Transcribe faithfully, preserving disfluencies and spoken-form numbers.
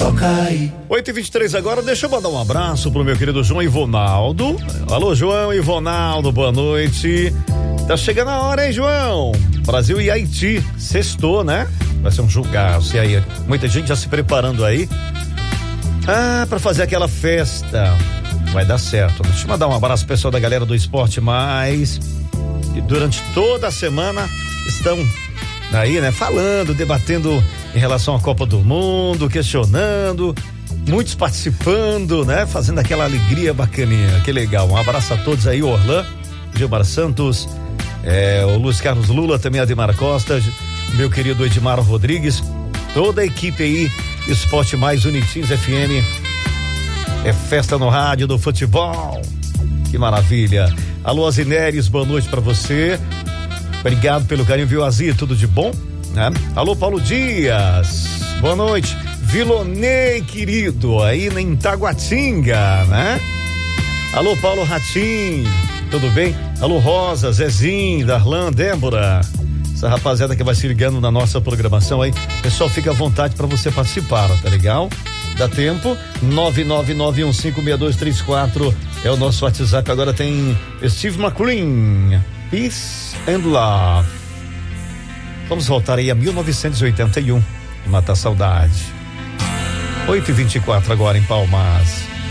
Toca aí. oito e vinte e três agora, deixa eu mandar um abraço pro meu querido João Ivonaldo. Alô, João Ivonaldo, boa noite. Tá chegando a hora, hein, João? Brasil e Haiti, sextou, né? Vai ser um jogaço, e aí, muita gente já se preparando aí. Ah, pra fazer aquela festa. Vai dar certo. Deixa eu mandar um abraço pro pessoal da galera do Esporte Mais, que durante toda a semana estão aí, né, falando, debatendo em relação à Copa do Mundo, questionando, muitos participando, né, fazendo aquela alegria bacaninha, que legal. Um abraço a todos aí, Orlan, Gilmar Santos, é, o Luiz Carlos Lula, também a Ademar Costa, meu querido Edmar Rodrigues, toda a equipe aí, Esporte Mais, Unitins F M, é festa no rádio do futebol, que maravilha. Alô, Azineres, boa noite pra você, obrigado pelo carinho, viu, Azi, tudo de bom, né? Alô, Paulo Dias, boa noite. Vilonei, querido, aí em Taguatinga, né? Alô, Paulo Ratim, tudo bem? Alô, Rosa, Zezinho, Darlan, Débora, essa rapaziada que vai se ligando na nossa programação aí, pessoal, fica à vontade para você participar, tá legal? Dá tempo, nove nove nove um cinco seis dois três quatro é o nosso WhatsApp. Agora tem Steve McQueen, Peace and Love. Vamos voltar aí a mil novecentos e oitenta e um e matar a saudade. oito e vinte e quatro agora em Palmas.